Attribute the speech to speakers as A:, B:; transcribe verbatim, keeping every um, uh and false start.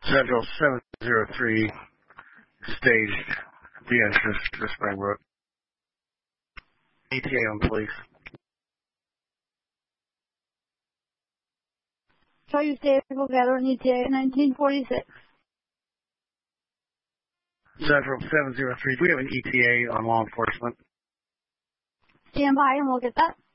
A: Central seven zero three, staged the entrance to Springbrook. E T A on police.
B: Show you stable gathering E T A nineteen forty-six.
A: Central seven zero three, do we have an E T A on law enforcement?
B: Stand by and we'll get that.